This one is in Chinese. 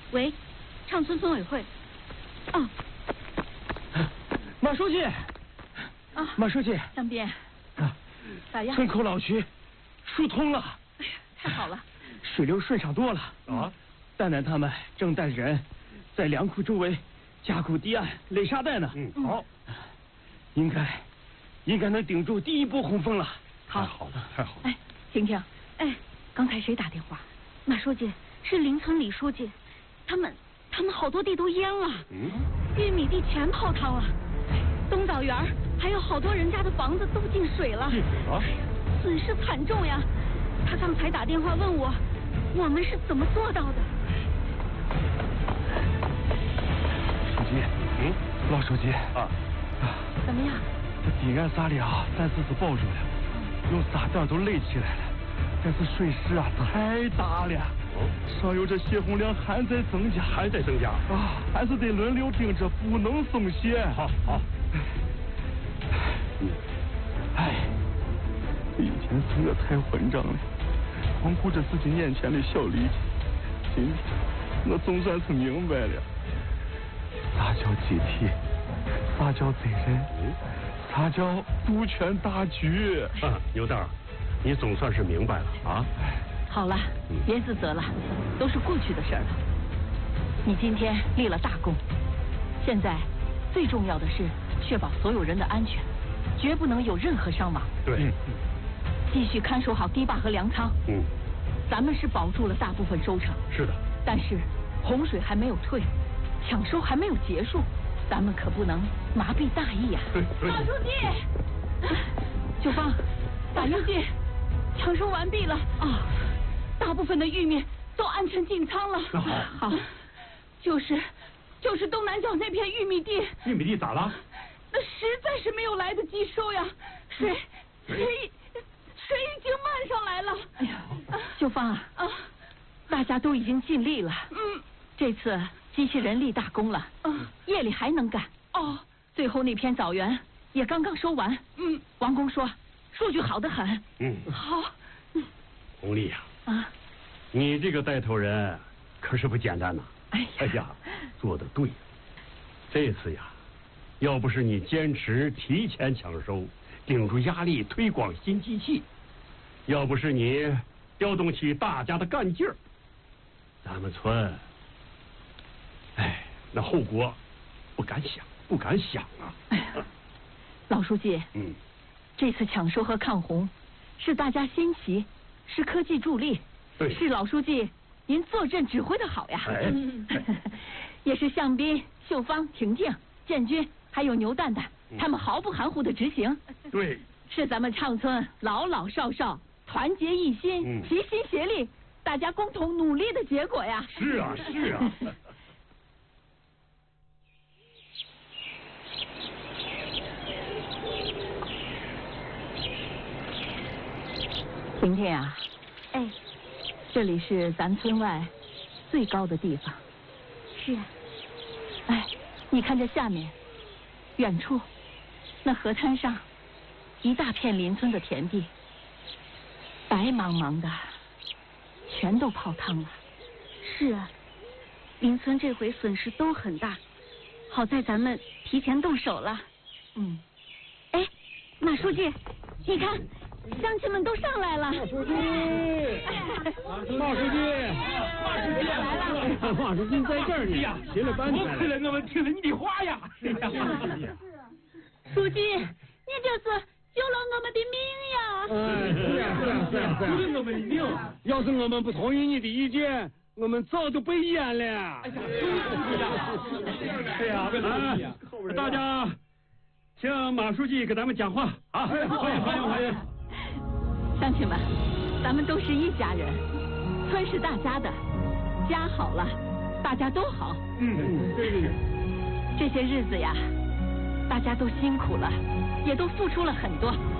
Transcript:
喂，长村村委会。啊， 马书记。 啊， 马书记。 江边。 啊， 咋样？ 村口老渠疏通了。 哎呀，太好了。 水流顺畅多了。啊，蛋蛋他们正带着人在粮库周围加固堤岸、垒沙袋呢。 好。 应该能顶住第一波洪峰了。 太好了，太好了。 哎，婷婷，哎，刚才谁打电话？马书记，是邻村李书记，他们好多地都淹了，玉米地全泡汤了，东枣园还有好多人家的房子都进水了，损失惨重呀。他刚才打电话问我们是怎么做到的。 书记，老书记啊， 怎么样？ 这堤岸沙俩暂时是保住了，用沙袋都垒起来了，但是水势啊太大了，上游这泄洪量还在增加，啊，还是得轮流盯着，不能松懈。 好。 哎，以前是我太混账了，光顾着自己眼前的小利益，今天我总算是明白了，啥叫集体，啥叫责任，啥叫顾全大局。 牛蛋，你总算是明白了啊。 好了，别自责了，都是过去的事了。你今天立了大功，现在最重要的是确保所有人的安全，绝不能有任何伤亡。 对， 继续看守好堤坝和粮仓。咱们是保住了大部分收成。 是的。 但是洪水还没有退，抢收还没有结束，咱们可不能麻痹大意呀。 对。 马书记，秀芳，马书记，抢收完毕了啊，大部分的玉米都安全进仓了。好，就是东南角那片玉米地。 玉米地咋了？ 那实在是没有来得及收呀，水已经漫上来了。哎呀，秀芳啊，大家都已经尽力了。这次机器人立大功了。夜里还能干。最后那片枣园也刚刚收完。王工说数据好得很。好。 红丽呀，你这个带头人可是不简单呐。哎呀，做得对。这次呀，要不是你坚持提前抢收，顶住压力推广新机器，要不是你调动起大家的干劲儿，咱们村，那后果不敢想啊。 老书记，这次抢收和抗洪是大家心齐，是科技助力，是老书记您坐镇指挥的好呀。也是向斌、秀芳、婷婷、建军还有牛蛋蛋，他们毫不含糊的执行。 对， 是咱们畅村老老少少团结一心，齐心协力，大家共同努力的结果呀。 是啊。 婷婷啊，这里是咱村外最高的地方。是啊。你看这下面，远处那河滩上，一大片邻村的田地，白茫茫的，全都泡汤了。是啊，邻村这回损失都很大，好在咱们提前动手了。马书记，你看，乡亲们都上来了。马书记来了。 马书记在这儿呢。谁来搬起来？ 亏了我们听了你的话呀。 书记，你这是救了我们的命呀！ 是啊，救了我们的命。要是我们不同意你的意见，我们早都被淹了。 对呀，大家请马书记给咱们讲话啊！欢迎！ 乡亲们，咱们都是一家人，村是大家的，家好了，大家都好。 对。 这些日子呀，大家都辛苦了，也都付出了很多。